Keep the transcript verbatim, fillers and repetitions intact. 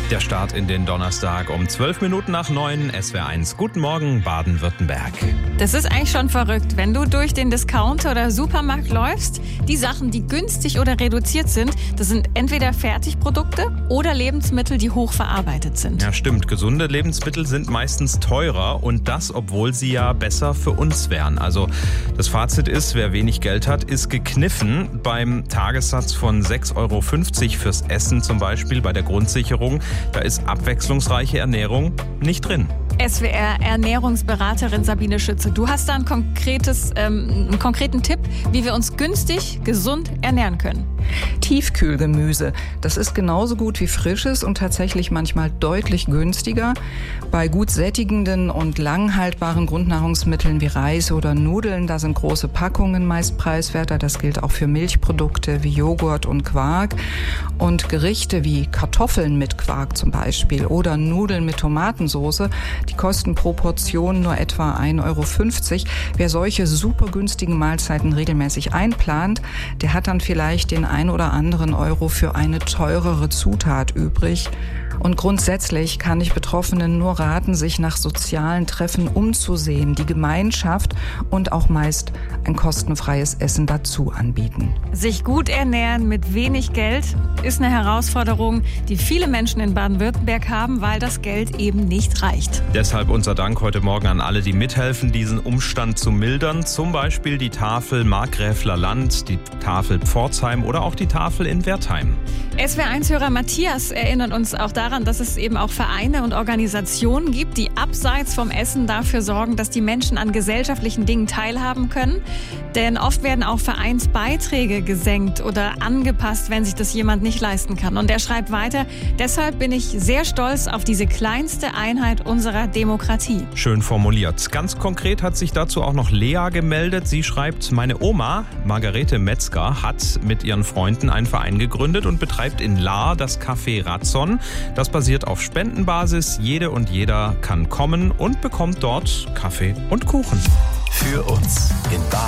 Der Start in den Donnerstag um zwölf Minuten nach neun, S W R eins. Guten Morgen, Baden-Württemberg. Das ist eigentlich schon verrückt, wenn du durch den Discounter oder Supermarkt läufst. Die Sachen, die günstig oder reduziert sind, das sind entweder Fertigprodukte oder Lebensmittel, die hochverarbeitet sind. Ja, stimmt. Gesunde Lebensmittel sind meistens teurer und das, obwohl sie ja besser für uns wären. Also das Fazit ist, wer wenig Geld hat, ist gekniffen. Beim Tagessatz von sechs Euro fünfzig fürs Essen zum Beispiel bei der Grundsicherung, da ist abwechslungsreiche Ernährung nicht drin. S W R-Ernährungsberaterin Sabine Schütze, du hast da ein konkretes, ähm, einen konkreten Tipp, wie wir uns günstig, gesund ernähren können. Tiefkühlgemüse, das ist genauso gut wie frisches und tatsächlich manchmal deutlich günstiger. Bei gut sättigenden und langhaltbaren Grundnahrungsmitteln wie Reis oder Nudeln, da sind große Packungen meist preiswerter. Das gilt auch für Milchprodukte wie Joghurt und Quark. Und Gerichte wie Kartoffeln mit Quark zum Beispiel oder Nudeln mit Tomatensauce, die kosten pro Portion nur etwa ein Euro fünfzig. Wer solche super günstigen Mahlzeiten regelmäßig einplant, der hat dann vielleicht den ein oder anderen Euro für eine teurere Zutat übrig. Und grundsätzlich kann ich Betroffenen nur raten, sich nach sozialen Treffen umzusehen, die Gemeinschaft und auch meist ein kostenfreies Essen dazu anbieten. Sich gut ernähren mit wenig Geld ist eine Herausforderung, die viele Menschen in Baden-Württemberg haben, weil das Geld eben nicht reicht. Deshalb unser Dank heute Morgen an alle, die mithelfen, diesen Umstand zu mildern. Zum Beispiel die Tafel Markgräfler Land, die Tafel Pforzheim oder auch die Tafel in Wertheim. S W R eins-Hörer Matthias erinnert uns auch daran, dass es eben auch Vereine und Organisationen gibt, die abseits vom Essen dafür sorgen, dass die Menschen an gesellschaftlichen Dingen teilhaben können. Denn oft werden auch Vereinsbeiträge gesenkt oder angepasst, wenn sich das jemand nicht leisten kann. Und er schreibt weiter, deshalb bin ich sehr stolz auf diese kleinste Einheit unserer Demokratie. Schön formuliert. Ganz konkret hat sich dazu auch noch Lea gemeldet. Sie schreibt, meine Oma, Margarete Metzger, hat mit ihren Freunden einen Verein gegründet und betreibt in Lahr das Café Ratzon. Das basiert auf Spendenbasis. Jede und jeder kann kommen und bekommt dort Kaffee und Kuchen. Für uns in Baden.